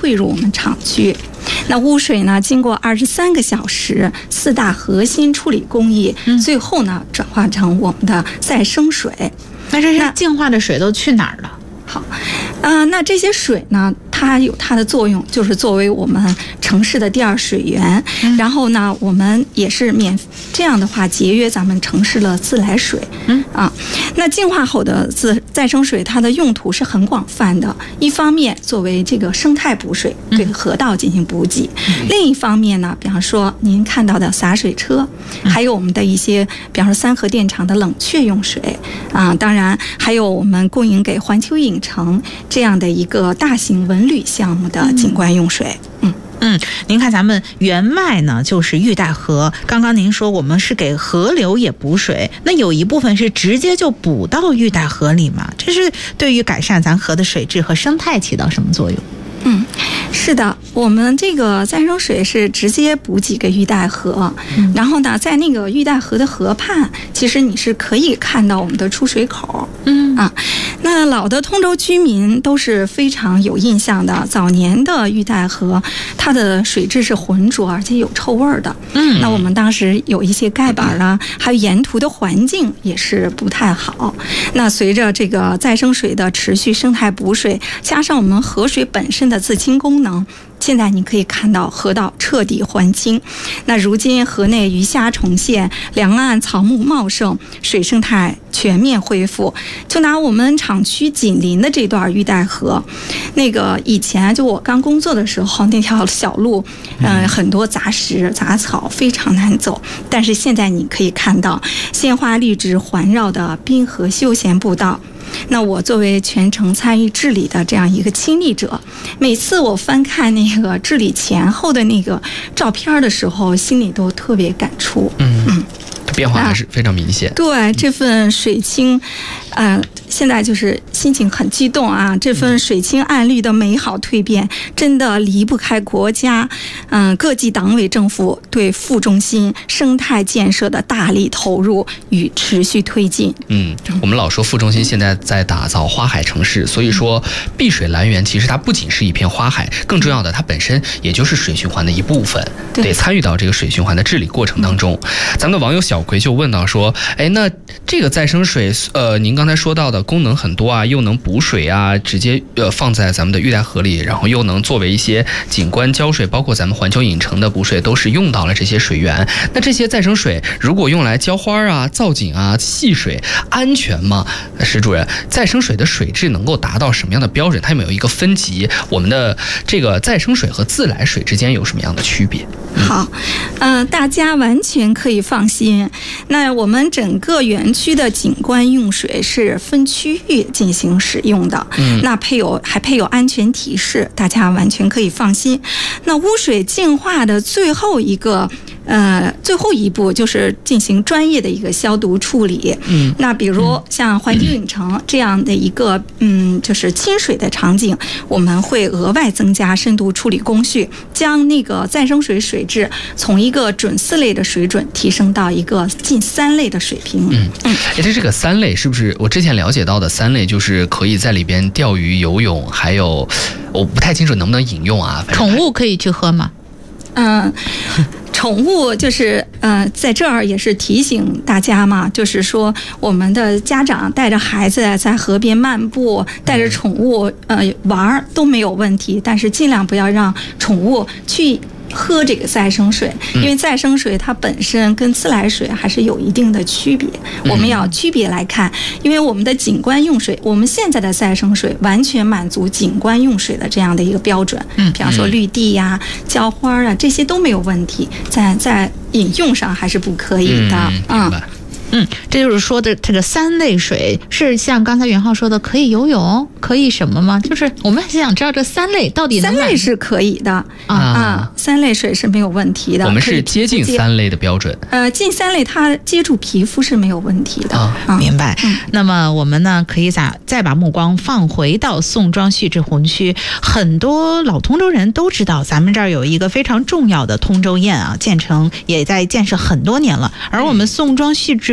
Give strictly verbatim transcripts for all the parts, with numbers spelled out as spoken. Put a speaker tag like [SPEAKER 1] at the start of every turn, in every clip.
[SPEAKER 1] 汇入我们厂区。那污水呢，经过二十三个小时四大核心处理工艺，嗯、最后呢转化成我们的再生水。
[SPEAKER 2] 那这些净化的水都去哪儿了？
[SPEAKER 1] 好，呃，那这些水呢，它有它的作用，就是作为我们城市的第二水源。嗯、然后呢，我们也是免这样的话节约咱们城市的自来水。嗯啊，那净化后的自再生水，它的用途是很广泛的。一方面作为这个生态补水，对河道进行补给；嗯、另一方面呢，比方说您看到的洒水车，嗯、还有我们的一些，比方说三河电厂的冷却用水啊，当然还有我们供应给环球影城这样的一个大型文旅项目的景观用水。嗯
[SPEAKER 2] 嗯，您看咱们原脉呢就是玉带河，刚刚您说我们是给河流也补水，那有一部分是直接就补到玉带河里嘛？这是对于改善咱河的水质和生态起到什么作用？
[SPEAKER 1] 嗯，是的，我们这个再生水是直接补给给玉带河，嗯、然后呢，在那个玉带河的河畔，其实你是可以看到我们的出水口。嗯啊，那老的通州居民都是非常有印象的，早年的玉带河，它的水质是浑浊而且有臭味的。嗯，那我们当时有一些盖板啦，还有沿途的环境也是不太好。那随着这个再生水的持续生态补水，加上我们河水本身的自清功能，现在你可以看到河道彻底还清。那如今河内鱼虾重现，两岸草木茂盛，水生态全面恢复。就拿我们厂区紧邻的这段玉带河，那个以前就我刚工作的时候，那条小路，嗯、呃，很多杂石杂草，非常难走。但是现在你可以看到鲜花绿植环绕的滨河休闲步道。那我作为全程参与治理的这样一个亲历者，每次我翻看那个治理前后的那个照片的时候，心里都特别感触。嗯嗯，
[SPEAKER 3] 变化还是非常明显。
[SPEAKER 1] 对，这份水清，呃，现在就是心情很激动啊！这份水清岸绿的美好蜕变，真的离不开国家，嗯、呃，各级党委政府对副中心生态建设的大力投入与持续推进。
[SPEAKER 3] 嗯，我们老说副中心现在在打造花海城市，所以说碧水蓝园其实它不仅是一片花海，更重要的它本身也就是水循环的一部分，得参与到这个水循环的治理过程当中。咱们的网友小葵就问到说，哎，那这个再生水，呃，您刚才说到的功能很多啊，又能补水啊，直接呃放在咱们的玉带河里，然后又能作为一些景观浇水，包括咱们环球影城的补水都是用到了这些水源。那这些再生水如果用来浇花啊、造景啊、戏水，安全吗？石主任，再生水的水质能够达到什么样的标准？它有没有一个分级？我们的这个再生水和自来水之间有什么样的区别？
[SPEAKER 1] 嗯、好，呃，大家完全可以放心。那我们整个园区的景观用水是分区域进行使用的，嗯，那配有还配有安全提示，大家完全可以放心。那污水净化的最后一个。呃，最后一步就是进行专业的一个消毒处理。嗯，那比如像环球影城这样的一个嗯，就是亲水的场景，我们会额外增加深度处理工序，将那个再生水水质从一个准四类的水准提升到一个近三类的水平。
[SPEAKER 3] 嗯嗯，哎，这这个三类是不是我之前了解到的三类，就是可以在里边钓鱼、游泳，还有我不太清楚能不能饮用啊？
[SPEAKER 2] 宠物可以去喝吗？
[SPEAKER 1] 嗯。宠物就是呃，在这儿也是提醒大家嘛，就是说我们的家长带着孩子在河边漫步，带着宠物呃玩都没有问题，但是尽量不要让宠物去喝这个再生水，因为再生水它本身跟自来水还是有一定的区别，我们要区别来看。因为我们的景观用水，我们现在的再生水完全满足景观用水的这样的一个标准，嗯，比方说绿地呀、浇花啊，这些都没有问题，在在饮用上还是不可以的。嗯。嗯
[SPEAKER 2] 嗯，这就是说的这个三类水是像刚才袁浩说的，可以游泳，可以什么吗？就是我们想知道这三类到底能。
[SPEAKER 1] 三类是可以的啊啊，三类水是没有问题的。
[SPEAKER 3] 我们是接近三类的标准。
[SPEAKER 1] 呃，近三类它接触皮肤是没有问题的。啊，
[SPEAKER 2] 啊明白。嗯、那么我们呢，可以再再把目光放回到宋庄蓄滞洪区，很多老通州人都知道，咱们这儿有一个非常重要的通州堰啊，建成也在建设很多年了，而我们宋庄蓄滞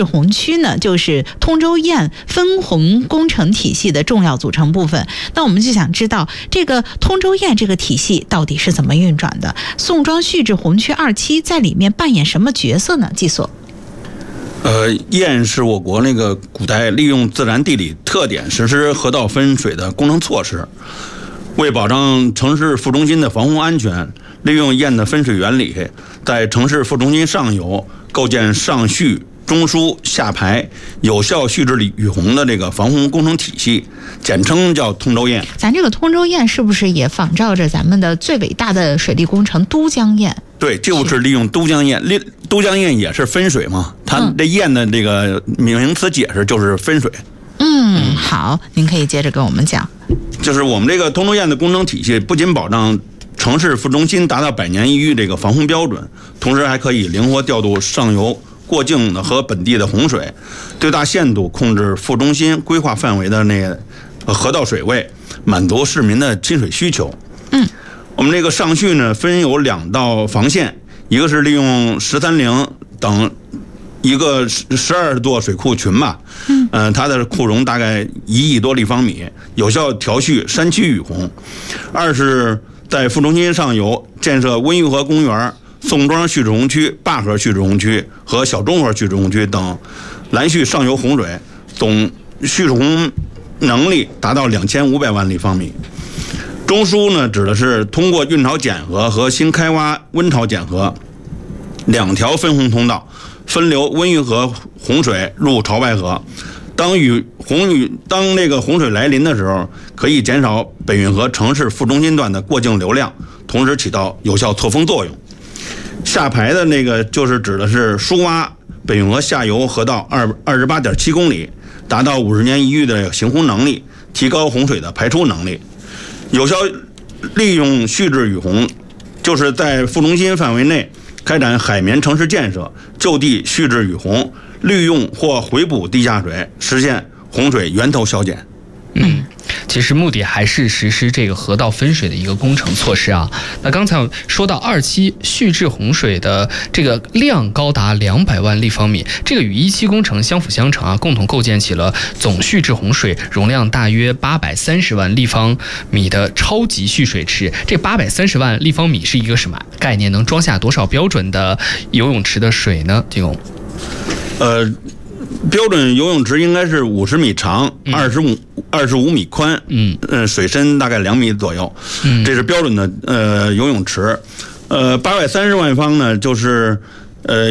[SPEAKER 2] 洪区呢，就是通州堰分洪工程体系的重要组成部分。那我们就想知道，这个通州堰这个体系到底是怎么运转的？宋庄蓄治洪区二期在里面扮演什么角色呢？季所。
[SPEAKER 4] 呃，堰是我国那个古代利用自然地理特点实施河道分水的工程措施，为保障城市副中心的防洪安全，利用堰的分水原理，在城市副中心上游构建上蓄、中枢、下排，有效蓄治雨洪的这个防洪工程体系，简称叫通州堰。
[SPEAKER 2] 咱这个通州堰是不是也仿照着咱们的最伟大的水利工程都江堰？
[SPEAKER 4] 对，就是利用都江堰，利都江堰也是分水嘛，它这堰的这个名词解释就是分水。
[SPEAKER 2] 嗯，好，您可以接着跟我们讲。
[SPEAKER 4] 就是我们这个通州堰的工程体系，不仅保障城市副中心达到百年一遇这个防洪标准，同时还可以灵活调度上游过境的和本地的洪水，最大限度控制副中心规划范围的那个河道水位，满足市民的亲水需求。
[SPEAKER 2] 嗯。
[SPEAKER 4] 我们这个上蓄呢，分有两道防线，一个是利用十三陵等一个十二座水库群吧，嗯，呃，它的库容大概一亿多立方米，有效调蓄山区雨洪。二是在副中心上游建设温榆河公园、宋庄蓄治洪区、灞河蓄治洪区和小中河蓄治洪区等拦蓄上游洪水，总蓄洪能力达到两千五百万立方米。中枢呢，指的是通过运潮检河和新开挖温潮检河两条分洪通道，分流温榆河洪水入潮白河。当雨洪雨当那个洪水来临的时候，可以减少北运河城市副中心段的过境流量，同时起到有效错峰作用。下排的那个就是指的是疏挖北运河下游河道二二十八点七公里，达到五十年一遇的行洪能力，提高洪水的排出能力。有效利用蓄治雨洪，就是在副中心范围内开展海绵城市建设，就地蓄治雨洪，利用或回补地下水，实现洪水源头消减。
[SPEAKER 3] 嗯，其实目的还是实施这个河道分水的一个工程措施啊。那刚才说到二期蓄治洪水的这个量高达两百万立方米，这个与一期工程相辅相成啊，共同构建起了总蓄治洪水容量大约八百三十万立方米的超级蓄水池。这八百三十万立方米是一个什么概念？能装下多少标准的游泳池的水呢？这种，
[SPEAKER 4] 呃。标准游泳池应该是五十米长，二十五二十五米宽，嗯，呃，水深大概两米左右，嗯，这是标准的呃游泳池。呃，八百三十万方呢，就是呃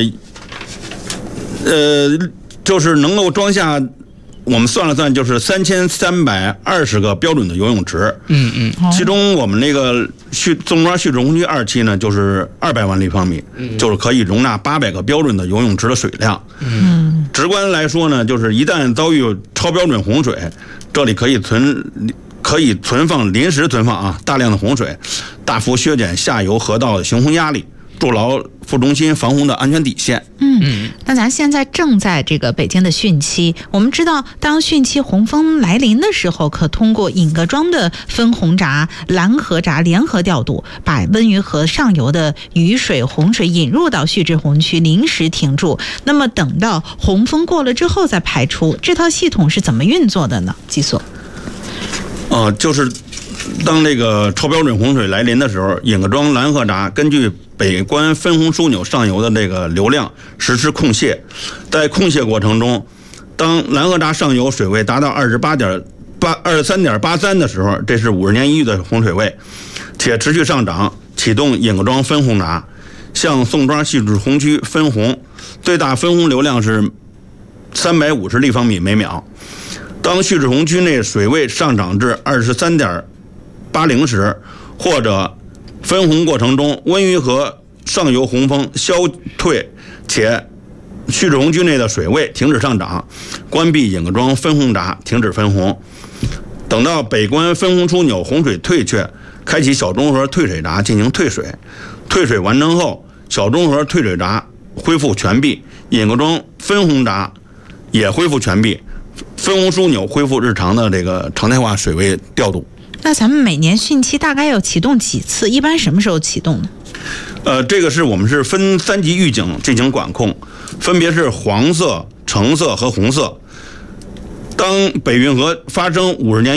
[SPEAKER 4] 呃，就是能够装下。我们算了算，就是三千三百二十个标准的游泳池。嗯嗯，其中我们那个蓄宋庄蓄治洪区二期呢，就是二百万立方米，嗯、就是可以容纳八百个标准的游泳池的水量。嗯，直观来说呢，就是一旦遭遇超标准洪水，这里可以存可以存放临时存放啊大量的洪水，大幅削减下游河道的行洪压力，筑牢副中心防洪的安全底线。
[SPEAKER 2] 嗯，那咱现在正在这个北京的汛期，我们知道，当汛期洪峰来临的时候，可通过尹各庄的分洪闸、拦河闸联合调度，把温榆河上游的雨水、洪水引入到蓄治洪区，临时停住。那么等到洪峰过了之后再排出，这套系统是怎么运作的呢？季所。
[SPEAKER 4] 呃，就是当这个超标准洪水来临的时候，尹各庄拦河闸根据北关分洪枢纽上游的这个流量实施控泄，在控泄过程中，当拦河闸上游水位达到二十八点八二十三点八三的时候，这是五十年一遇的洪水位，且持续上涨，启动尹各庄分洪闸，向宋庄蓄治洪区分洪，最大分洪流量是三百五十立方米每秒。当蓄治洪区内水位上涨至二十三点八零时，或者分洪过程中温榆河上游洪峰消退，且蓄治洪区内的水位停止上涨，关闭尹各庄分洪闸，停止分洪。等到北关分洪枢纽洪水退却，开启小中河退水闸进行退水。退水完成后，小中河退水闸恢复全闭，尹各庄分洪闸也恢复全闭，分洪枢纽恢复日常的这个常态化水位调度。
[SPEAKER 2] 那咱们每年汛期大概要启动几次？一般什么时候启动呢？
[SPEAKER 4] 呃，这个是我们是分三级预警进行管控，分别是黄色、 橙色和红色。当北运河发生五十年